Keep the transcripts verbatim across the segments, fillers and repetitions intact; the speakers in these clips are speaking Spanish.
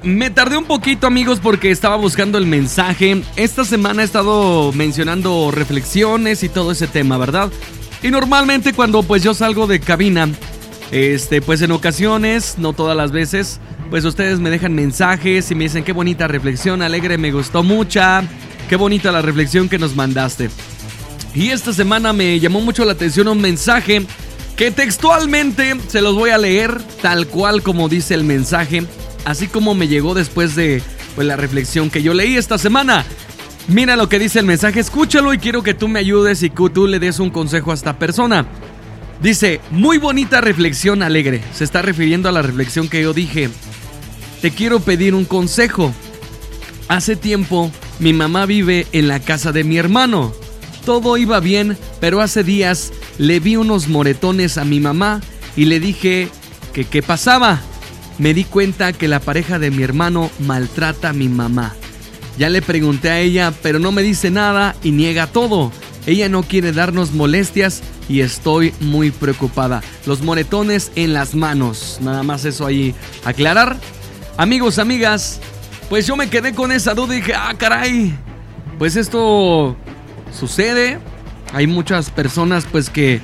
Me tardé un poquito, amigos, porque estaba buscando el mensaje. Esta semana he estado mencionando reflexiones y todo ese tema, ¿verdad? Y normalmente cuando pues yo salgo de cabina, este, pues en ocasiones, no todas las veces, pues ustedes me dejan mensajes y me dicen: qué bonita reflexión, Alegre, me gustó mucha, qué bonita la reflexión que nos mandaste. Y esta semana me llamó mucho la atención un mensaje que textualmente se los voy a leer tal cual como dice el mensaje, así como me llegó después de pues, la reflexión que yo leí esta semana. Mira lo que dice el mensaje, escúchalo y quiero que tú me ayudes y que tú le des un consejo a esta persona. Dice: muy bonita reflexión, Alegre. Se está refiriendo a la reflexión que yo dije. Te quiero pedir un consejo. Hace tiempo mi mamá vive en la casa de mi hermano. Todo iba bien, pero hace días le vi unos moretones a mi mamá y le dije que qué pasaba. Me di cuenta que la pareja de mi hermano maltrata a mi mamá. Ya le pregunté a ella, pero no me dice nada y niega todo. Ella no quiere darnos molestias y estoy muy preocupada. Los moretones en las manos, nada más eso ahí aclarar. Amigos, amigas, pues yo me quedé con esa duda y dije: ah, caray, pues esto sucede. Hay muchas personas pues que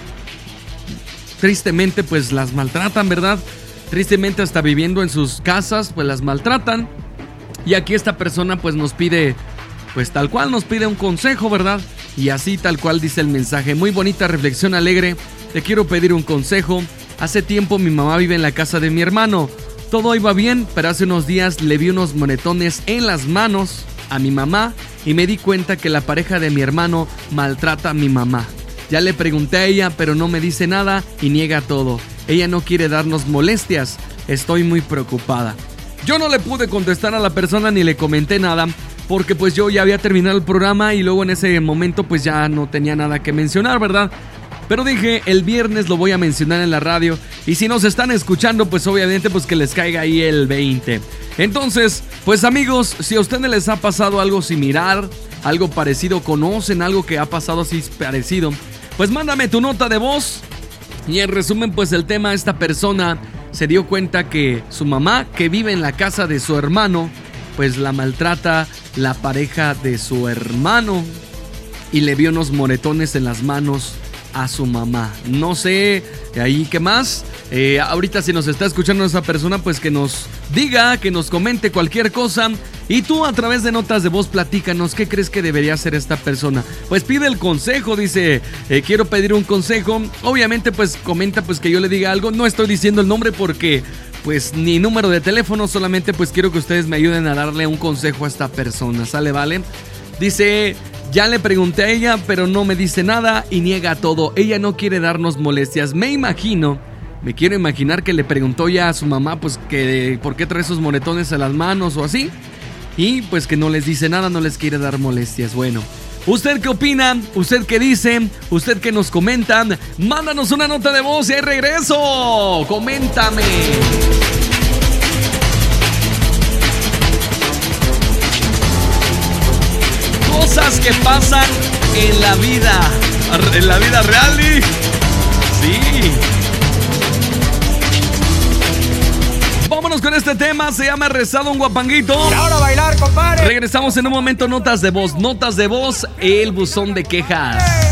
tristemente pues las maltratan, ¿verdad? Tristemente hasta viviendo en sus casas pues las maltratan. Y aquí esta persona pues nos pide, pues tal cual nos pide un consejo, ¿verdad? Y así tal cual dice el mensaje: muy bonita reflexión, Alegre. Te quiero pedir un consejo. Hace tiempo mi mamá vive en la casa de mi hermano. Todo iba bien, pero hace unos días le vi unos moretones en las manos a mi mamá y me di cuenta que la pareja de mi hermano maltrata a mi mamá. Ya le pregunté a ella, pero no me dice nada y niega todo. Ella no quiere darnos molestias. Estoy muy preocupada. Yo no le pude contestar a la persona ni le comenté nada, porque pues yo ya había terminado el programa y luego en ese momento pues ya no tenía nada que mencionar, ¿verdad? Pero dije, el viernes lo voy a mencionar en la radio y si nos están escuchando pues obviamente pues que les caiga ahí el veinte. Entonces, pues amigos, si a ustedes les ha pasado algo similar, algo parecido, conocen algo que ha pasado así parecido, pues mándame tu nota de voz. Y en resumen pues el tema, esta persona se dio cuenta que su mamá, que vive en la casa de su hermano, pues la maltrata la pareja de su hermano y le vio unos moretones en las manos a su mamá. No sé ahí qué más. Eh, ahorita si nos está escuchando esa persona, pues que nos diga, que nos comente cualquier cosa. Y tú a través de notas de voz platícanos qué crees que debería hacer esta persona. Pues pide el consejo, dice, eh, quiero pedir un consejo. Obviamente pues comenta pues que yo le diga algo. No estoy diciendo el nombre porque pues ni número de teléfono, solamente pues quiero que ustedes me ayuden a darle un consejo a esta persona. ¿Sale, vale? Dice: ya le pregunté a ella, pero no me dice nada y niega todo. Ella no quiere darnos molestias. Me imagino, me quiero imaginar que le preguntó ya a su mamá, pues que por qué trae esos moretones en las manos o así. Y pues que no les dice nada, no les quiere dar molestias. Bueno, ¿usted qué opina? ¿Usted qué dice? ¿Usted qué nos comenta? Mándanos una nota de voz y ahí regreso. Coméntame. Cosas que pasan en la vida, en la vida real. Y... sí. Vámonos con este tema, se llama Rezado un Guapanguito. Y ahora bailar, compadre. Regresamos en un momento, notas de voz, notas de voz, el buzón de quejas.